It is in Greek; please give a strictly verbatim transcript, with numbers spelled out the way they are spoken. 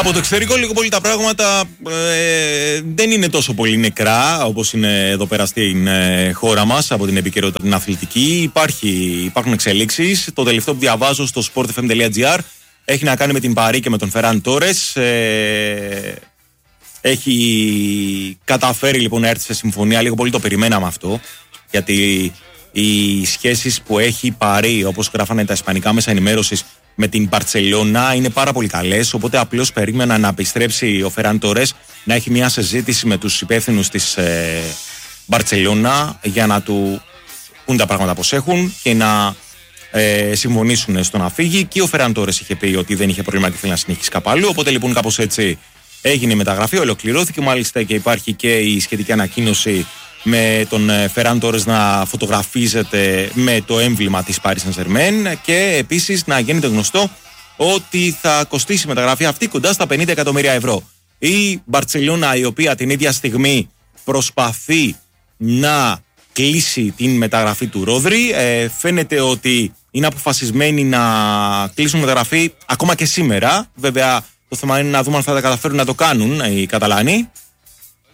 Από το εξωτερικό λίγο πολύ τα πράγματα ε, δεν είναι τόσο πολύ νεκρά όπως είναι εδώ πέρα στην ε, χώρα μας από την επικαιρότητα την αθλητική. Υπάρχει, υπάρχουν εξελίξεις. Το τελευταίο που διαβάζω στο sportfm τελεία gr έχει να κάνει με την Παρί και με τον Φεράν Τόρες. Ε, έχει καταφέρει λοιπόν να έρθει σε συμφωνία. Λίγο πολύ το περιμέναμε αυτό, γιατί οι σχέσεις που έχει η Παρί, όπως γράφανε τα ισπανικά μέσα ενημέρωσης, με την Μπαρτσελώνα είναι πάρα πολύ καλές. Οπότε απλώς περίμενα να επιστρέψει ο Φεράν Τόρες, να έχει μια συζήτηση με τους υπεύθυνους της ε, Μπαρτσελώνα για να του πούν τα πράγματα πως έχουν και να ε, συμφωνήσουν στο να φύγει. Και ο Φεράν Τόρες είχε πει ότι δεν είχε πρόβλημα και θέλει να συνεχίσει κάπου αλλού. Οπότε λοιπόν κάπως έτσι έγινε η μεταγραφή, ολοκληρώθηκε μάλιστα και υπάρχει και η σχετική ανακοίνωση με τον Φεράν Τόρες να φωτογραφίζεται με το έμβλημα της Paris Saint-Germain και επίσης να γίνεται γνωστό ότι θα κοστίσει η μεταγραφή αυτή κοντά στα πενήντα εκατομμύρια ευρώ. Η Μπαρτσελώνα, η οποία την ίδια στιγμή προσπαθεί να κλείσει την μεταγραφή του Ρόδρυ, ε, φαίνεται ότι είναι αποφασισμένοι να κλείσουν μεταγραφή ακόμα και σήμερα. Βέβαια το θέμα είναι να δούμε αν θα τα καταφέρουν να το κάνουν οι Καταλάνοι.